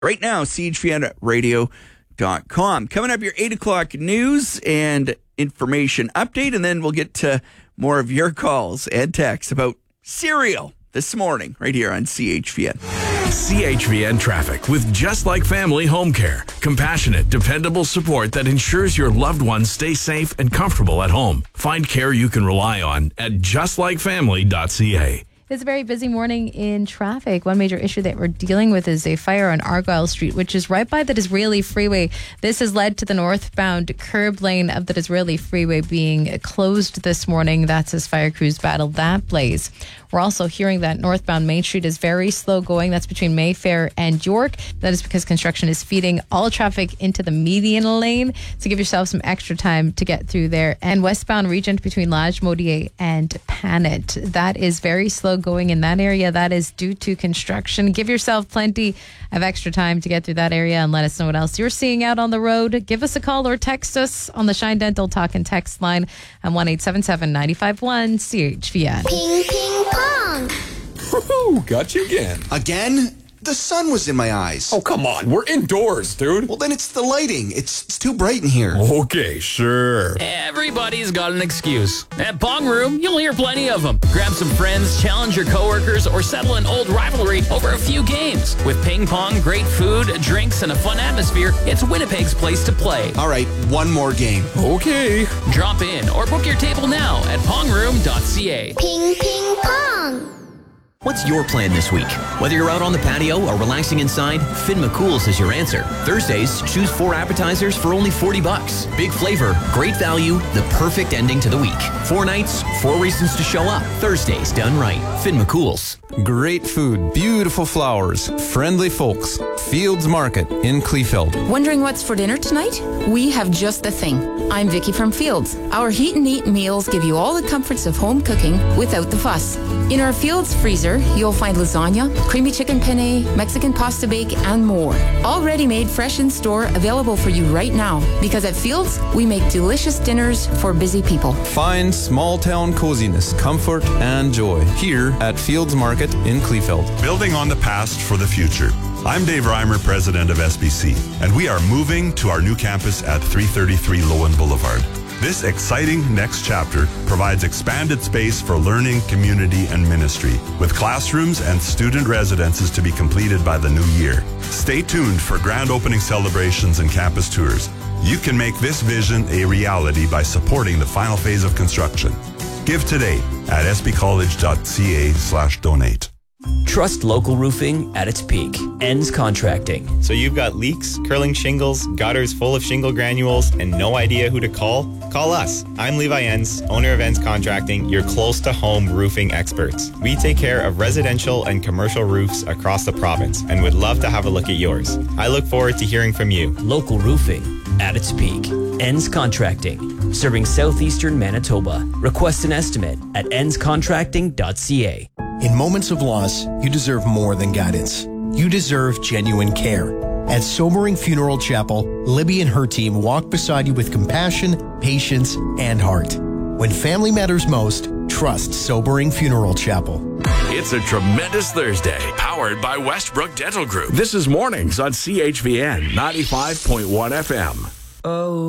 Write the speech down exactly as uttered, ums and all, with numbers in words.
right now, C H V N radio dot com. Coming up, your eight o'clock news and information update, and then we'll get to more of your calls and texts about cereal this morning, right here on C H V N. C H V N traffic with Just Like Family Home Care. Compassionate, dependable support that ensures your loved ones stay safe and comfortable at home. Find care you can rely on at just like family dot c a. It's a very busy morning in traffic. One major issue that we're dealing with is a fire on Argyle Street, which is right by the Disraeli Freeway. This has led to the northbound curb lane of the Disraeli Freeway being closed this morning. That's as fire crews battle that blaze. We're also hearing that northbound Main Street is very slow going. That's between Mayfair and York. That is because construction is feeding all traffic into the median lane. So give yourself some extra time to get through there. And westbound Regent between Lage Modier and Panet. That is very slow going in that area. That is due to construction. Give yourself plenty of extra time to get through that area and let us know what else you're seeing out on the road. Give us a call or text us on the Shine Dental Talk and Text line at one eight seven seven, nine five one, C H V N. Ping, ping, pong. Woohoo, got you again. Again? The sun was in my eyes. Oh, come on. We're indoors, dude. Well, then it's the lighting. It's, it's too bright in here. Okay, sure. Everybody's got an excuse. At Pong Room, you'll hear plenty of them. Grab some friends, challenge your coworkers, or settle an old rivalry over a few games. With ping pong, great food, drinks, and a fun atmosphere, it's Winnipeg's place to play. All right, one more game. Okay. Drop in or book your table now at pong room dot c a. Ping, ping, pong. What's your plan this week? Whether you're out on the patio or relaxing inside, Finn McCool's is your answer. Thursdays, choose four appetizers for only forty bucks. Big flavor, great value, the perfect ending to the week. Four nights, four reasons to show up. Thursdays done right. Finn McCool's. Great food, beautiful flowers, friendly folks. Fields Market in Kleefeld. Wondering what's for dinner tonight? We have just the thing. I'm Vicky from Fields. Our heat and eat meals give you all the comforts of home cooking without the fuss. In our Fields freezer, you'll find lasagna, creamy chicken penne, Mexican pasta bake, and more. All ready-made, fresh in store, available for you right now. Because at Fields, we make delicious dinners for busy people. Find small-town coziness, comfort, and joy here at Fields Market in Kleefeld. Building on the past for the future. I'm Dave Reimer, president of S B C, and we are moving to our new campus at three thirty-three Lowen Boulevard. This exciting next chapter provides expanded space for learning, community, and ministry, with classrooms and student residences to be completed by the new year. Stay tuned for grand opening celebrations and campus tours. You can make this vision a reality by supporting the final phase of construction. Give today at s b college dot c a slash donate. Trust local roofing at its peak. Ends Contracting. So you've got leaks, curling shingles, gutters full of shingle granules, and no idea who to call? Call us. I'm Levi Enns, owner of Enns Contracting, your close-to-home roofing experts. We take care of residential and commercial roofs across the province and would love to have a look at yours. I look forward to hearing from you. Local roofing at its peak. Enns Contracting. Serving southeastern Manitoba. Request an estimate at enns contracting dot c a. In moments of loss, you deserve more than guidance. You deserve genuine care. At Sobering Funeral Chapel, Libby and her team walk beside you with compassion, patience, and heart. When family matters most, trust Sobering Funeral Chapel. It's a tremendous Thursday, powered by Westbrook Dental Group. This is Mornings on C H V N ninety-five point one F M. Oh.